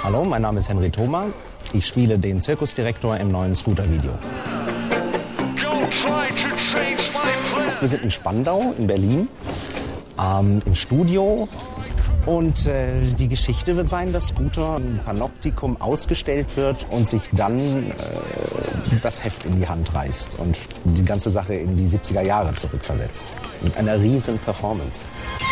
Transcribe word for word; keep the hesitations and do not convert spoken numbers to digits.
Hallo, mein Name ist Henry Thoma. Ich spiele den Zirkusdirektor im neuen Scooter-Video. Wir sind in Spandau in Berlin, ähm, im Studio. Und äh, die Geschichte wird sein, dass Scooter im Panoptikum ausgestellt wird und sich dann äh, das Heft in die Hand reißt und die ganze Sache in die siebziger Jahre zurückversetzt. Mit einer riesen Performance.